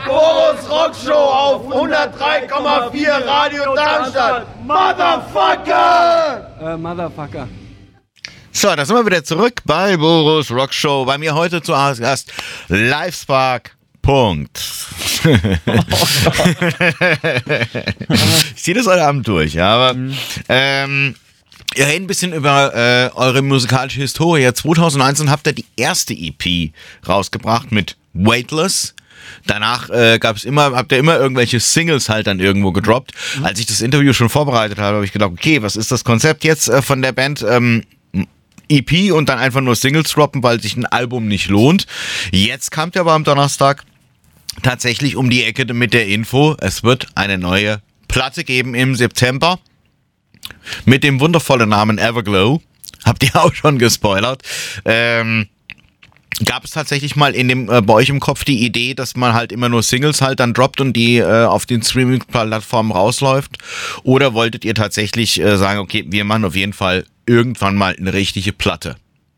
Boris Rockshow auf 103,4 Radio Darmstadt. Motherfucker! Motherfucker. So, da sind wir wieder zurück bei Boris Rockshow. Bei mir heute zu Gast Livespark. Punkt. Ich ziehe das heute Abend durch, ja, aber wir reden ein bisschen über eure musikalische Historie. 2019 habt ihr die erste EP rausgebracht mit Weightless. Danach habt ihr immer irgendwelche Singles halt dann irgendwo gedroppt. Als ich das Interview schon vorbereitet habe, habe ich gedacht, okay, was ist das Konzept jetzt von der Band? EP und dann einfach nur Singles droppen, weil sich ein Album nicht lohnt. Jetzt kamt ihr aber am Donnerstag tatsächlich um die Ecke mit der Info, es wird eine neue Platte geben im September mit dem wundervollen Namen Everglow. Habt ihr auch schon gespoilert. Gab es tatsächlich mal bei euch im Kopf die Idee, dass man halt immer nur Singles halt dann droppt und die auf den Streaming-Plattformen rausläuft? Oder wolltet ihr tatsächlich sagen, okay, wir machen auf jeden Fall irgendwann mal eine richtige Platte?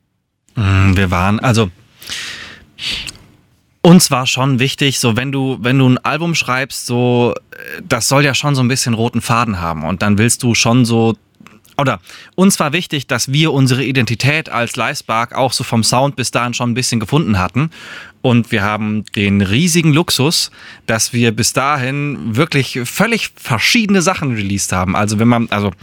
Uns war schon wichtig, so wenn du ein Album schreibst, so das soll ja schon so ein bisschen roten Faden haben und dann willst du schon so, oder uns war wichtig, dass wir unsere Identität als Livespark auch so vom Sound bis dahin schon ein bisschen gefunden hatten. Und wir haben den riesigen Luxus, dass wir bis dahin wirklich völlig verschiedene Sachen released haben. Also wenn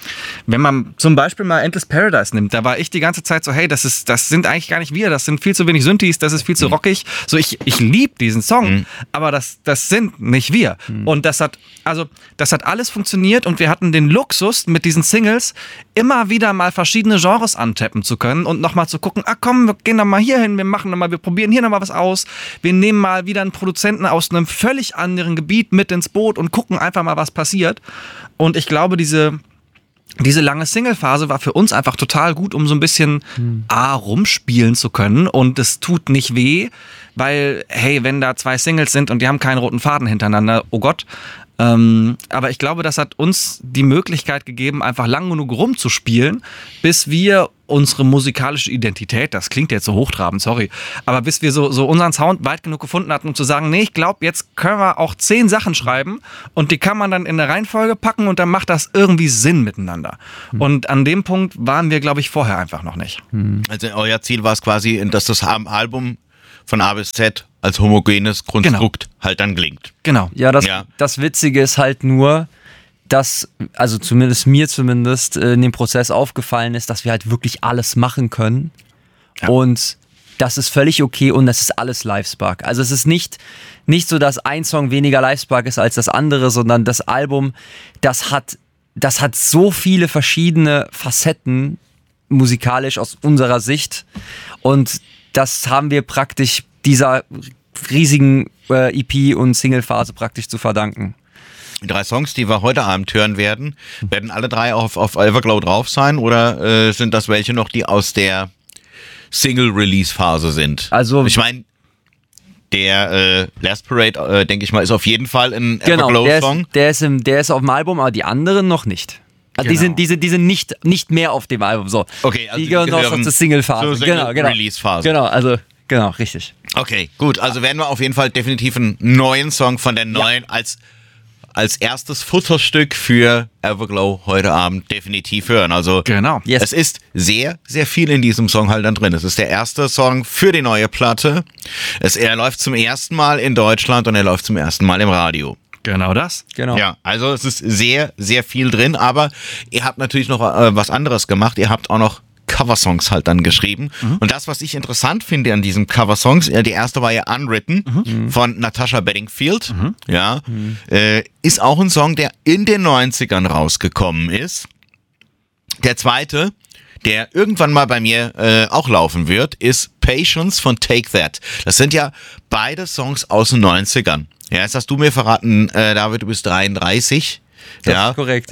man zum Beispiel mal Endless Paradise nimmt, da war ich die ganze Zeit so, hey, das sind eigentlich gar nicht wir, das sind viel zu wenig Synthes, das ist viel zu rockig. So, ich liebe diesen Song, aber das sind nicht wir. Und das hat alles funktioniert und wir hatten den Luxus, mit diesen Singles immer wieder mal verschiedene Genres antappen zu können und nochmal zu gucken, komm, wir gehen doch mal hier hin, wir probieren hier nochmal was aus. Wir nehmen mal wieder einen Produzenten aus einem völlig anderen Gebiet mit ins Boot und gucken einfach mal, was passiert. Und ich glaube, diese lange Single-Phase war für uns einfach total gut, um so ein bisschen rumspielen zu können. Und es tut nicht weh, weil, hey, wenn da 2 Singles sind und die haben keinen roten Faden hintereinander, oh Gott. Aber ich glaube, das hat uns die Möglichkeit gegeben, einfach lang genug rumzuspielen, bis wir unsere musikalische Identität, das klingt jetzt so hochtrabend, sorry, aber bis wir so unseren Sound weit genug gefunden hatten, um zu sagen, nee, ich glaube, jetzt können wir auch 10 Sachen schreiben und die kann man dann in eine Reihenfolge packen und dann macht das irgendwie Sinn miteinander. Und an dem Punkt waren wir, glaube ich, vorher einfach noch nicht. Also euer Ziel war es quasi, dass das Album von A bis Z als homogenes Konstrukt halt dann klingt. Genau. Ja, das Witzige ist halt nur, dass, also mir zumindest in dem Prozess aufgefallen ist, dass wir halt wirklich alles machen können. Ja. Und das ist völlig okay und das ist alles Livespark. Also es ist nicht so, dass ein Song weniger Livespark ist als das andere, sondern das Album, das hat so viele verschiedene Facetten musikalisch aus unserer Sicht und das haben wir praktisch dieser riesigen EP- und Single-Phase praktisch zu verdanken. Die 3 Songs, die wir heute Abend hören werden alle 3 auf Everglow drauf sein oder sind das welche noch, die aus der Single-Release-Phase sind? Also ich meine, der Last Parade, denke ich mal, ist auf jeden Fall ein Everglow-Song. Der ist auf dem Album, aber die anderen noch nicht. Also genau. Die sind nicht mehr auf dem Album. So. Okay, also die gehören noch zur Single-Phase. Genau. Release-Phase. Genau, richtig. Okay, gut. Also werden wir auf jeden Fall definitiv einen neuen Song von der neuen als erstes Futterstück für Everglow heute Abend definitiv hören. Also Es ist sehr, sehr viel in diesem Song halt dann drin. Es ist der erste Song für die neue Platte. Er läuft zum ersten Mal in Deutschland und er läuft zum ersten Mal im Radio. Genau das. Genau. Ja, also es ist sehr, sehr viel drin, aber ihr habt natürlich noch was anderes gemacht. Ihr habt auch noch Coversongs halt dann geschrieben. Und das, was ich interessant finde an diesen Coversongs, die erste war ja Unwritten von Natasha Bedingfield. Ist auch ein Song, der in den 90ern rausgekommen ist. Der zweite, der irgendwann mal bei mir auch laufen wird, ist Patience von Take That. Das sind ja beide Songs aus den 90ern. Ja, jetzt hast du mir verraten, David, du bist 33. Das ist korrekt.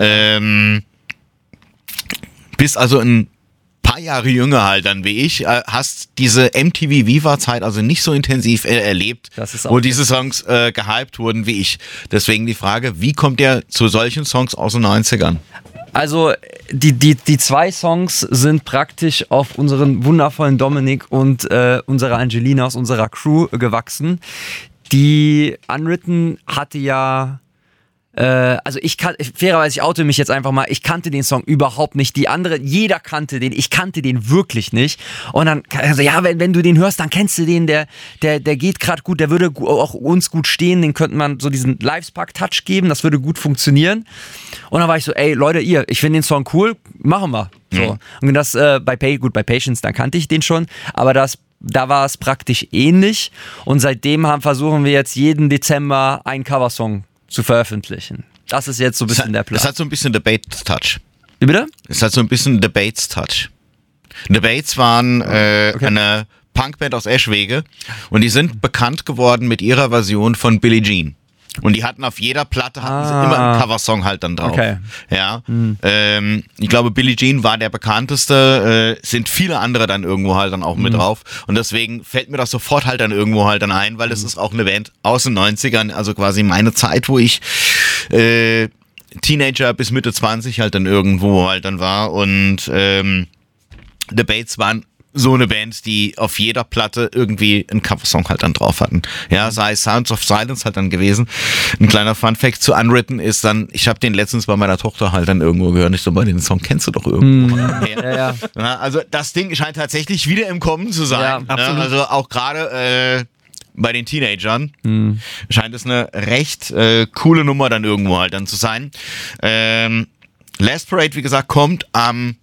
Bist also ein paar Jahre jünger halt dann wie ich, hast diese MTV Viva-Zeit also nicht so intensiv erlebt, wo diese Songs gehypt wurden wie ich. Deswegen die Frage, wie kommt ihr zu solchen Songs aus den 90ern? Also die 2 Songs sind praktisch auf unseren wundervollen Dominik und unserer Angelina aus unserer Crew gewachsen. Die Unwritten hatte ja, also fairerweise, ich oute mich jetzt einfach mal, ich kannte den Song überhaupt nicht. Jeder kannte den, ich kannte den wirklich nicht. Und dann, also ja, wenn du den hörst, dann kennst du den, der geht gerade gut, der würde auch uns gut stehen, den könnte man so diesen Livespark-Touch geben, das würde gut funktionieren. Und dann war ich so, ey Leute, ich finde den Song cool, machen wir. So. Und das bei Patience, dann kannte ich den schon, aber da war es praktisch ähnlich. Und seitdem versuchen wir jetzt jeden Dezember einen Coversong zu veröffentlichen. Das ist jetzt so ein bisschen der Plan. Das hat so ein bisschen Debate-Touch. Wie bitte? Es hat so ein bisschen Debates-Touch. Debates waren eine Punkband aus Eschwege und die sind bekannt geworden mit ihrer Version von Billie Jean. Und die hatten auf jeder Platte sie immer einen Coversong halt dann drauf. Okay. Ja. Ich glaube, Billie Jean war der bekannteste, sind viele andere dann irgendwo halt dann auch mit drauf. Und deswegen fällt mir das sofort halt dann irgendwo halt dann ein, weil es ist auch eine Band aus den 90ern, also quasi meine Zeit, wo ich Teenager bis Mitte 20 halt dann irgendwo halt dann war. Und Debates waren so eine Band, die auf jeder Platte irgendwie einen Coversong halt dann drauf hatten. Ja, sei Sounds of Silence halt dann gewesen. Ein kleiner Funfact zu Unwritten ist dann, ich habe den letztens bei meiner Tochter halt dann irgendwo gehört. Ich so, den Song kennst du doch irgendwo. Ja. Ja, also das Ding scheint tatsächlich wieder im Kommen zu sein. Ja, absolut. Also auch gerade bei den Teenagern scheint es eine recht coole Nummer dann irgendwo halt dann zu sein. Last Parade, wie gesagt, kommt am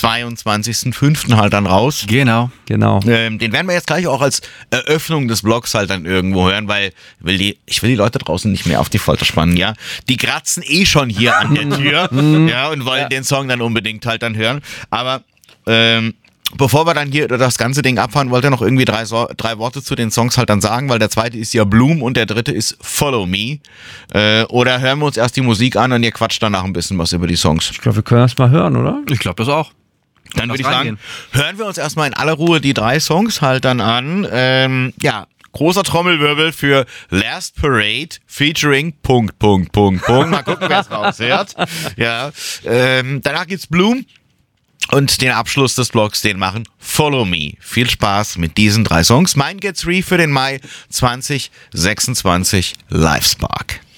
22.05. halt dann raus. Genau. Den werden wir jetzt gleich auch als Eröffnung des Blogs halt dann irgendwo hören, weil ich will die Leute draußen nicht mehr auf die Folter spannen, ja. Die kratzen schon hier an der Tür, ja, und wollen den Song dann unbedingt halt dann hören. Aber bevor wir dann hier das ganze Ding abfahren, wollte ich noch irgendwie drei Worte zu den Songs halt dann sagen, weil der zweite ist ja Bloom und der dritte ist Follow Me. Oder hören wir uns erst die Musik an und ihr quatscht danach ein bisschen was über die Songs. Ich glaube, wir können das mal hören, oder? Ich glaube das auch. Dann würde ich sagen, hören wir uns erstmal in aller Ruhe die 3 Songs halt dann an. Großer Trommelwirbel für Last Parade featuring ... Mal gucken, wer es raushört. Ja, danach gibt's Bloom. Und den Abschluss des Blogs, den machen Follow Me. Viel Spaß mit diesen 3 Songs. Mein Get 3 für den Mai 2026 Livespark.